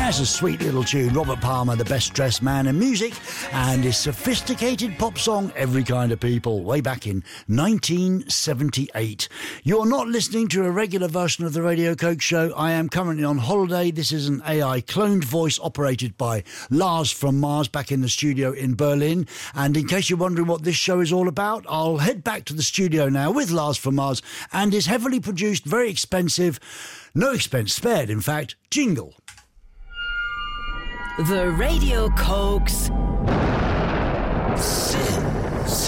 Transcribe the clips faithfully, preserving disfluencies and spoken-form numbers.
That's a sweet little tune. Robert Palmer, the best dressed man in music, and his sophisticated pop song, Every Kind of People, way back in nineteen seventy-eight. You're not listening to a regular version of the Radio Coke Show. I am currently on holiday. This is an A I cloned voice operated by Lars from Mars back in the studio in Berlin. And in case you're wondering what this show is all about, I'll head back to the studio now with Lars from Mars and his heavily produced, very expensive, no expense spared, in fact, jingle. The Radio Cokes Sins.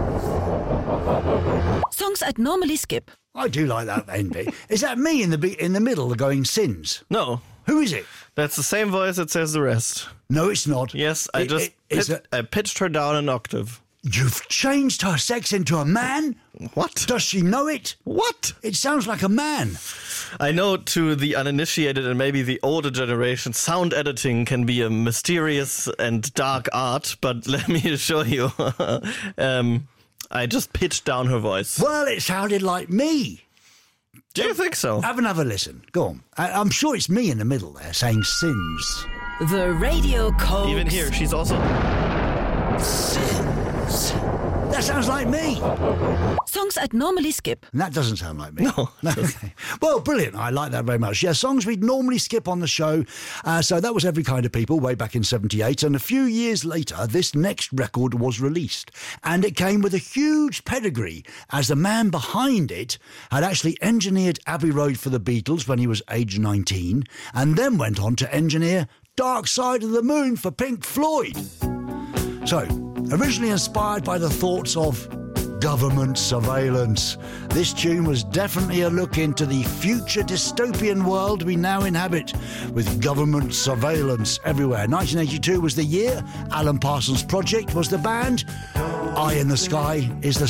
Songs I'd normally skip. I do like that end bit. Is that me in the be- in the middle going sins? No. Who is it? That's the same voice that says the rest. No, it's not. Yes, I It- just it- it's pit- a- I pitched her down an octave. You've changed her sex into a man? What? Does she know it? What? It sounds like a man. I know to the uninitiated and maybe the older generation, sound editing can be a mysterious and dark art, but let me assure you, um, I just pitched down her voice. Well, it sounded like me. Do you think so? Have another listen. Go on. I- I'm sure it's me in the middle there saying sins. The Radio Cokes. Even here, she's also... Sins. That sounds like me. Songs I'd normally skip. And that doesn't sound like me. No. Okay. Well, brilliant. I like that very much. Yeah, songs we'd normally skip on the show. Uh, so that was Every Kind of People way back in seventy-eight. And a few years later, this next record was released. And it came with a huge pedigree, as the man behind it had actually engineered Abbey Road for the Beatles when he was age nineteen, and then went on to engineer Dark Side of the Moon for Pink Floyd. So, originally inspired by the thoughts of government surveillance, this tune was definitely a look into the future dystopian world we now inhabit, with government surveillance everywhere. nineteen eighty-two was the year. Alan Parsons Project was the band. Eye in the Sky is the